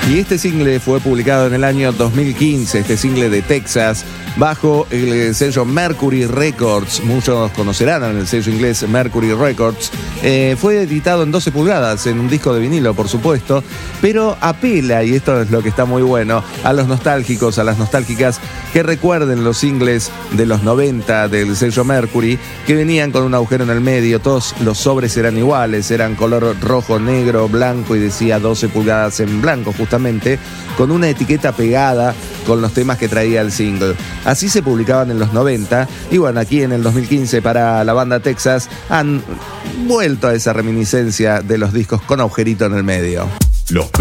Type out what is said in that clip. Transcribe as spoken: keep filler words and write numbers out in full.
Y este single fue publicado en el año dos mil quince, este single de Texas, bajo el sello Mercury Records. Muchos conocerán el sello inglés Mercury Records. Eh, fue editado en doce pulgadas, en un disco de vinilo, por supuesto, pero apela, y esto es lo que está muy bueno, a los nostálgicos, a las nostálgicas que recuerden los singles de los noventa del sello Mercury, que venían con un agujero en el medio. Todos los sobres eran iguales, eran color rojo, negro, blanco, y decía doce pulgadas en blanco, justamente, con una etiqueta pegada con los temas que traía el single. Así se publicaban en los noventa, y bueno, aquí en el dos mil quince para la banda Texas han vuelto a esa reminiscencia de los discos con agujerito en el medio. Los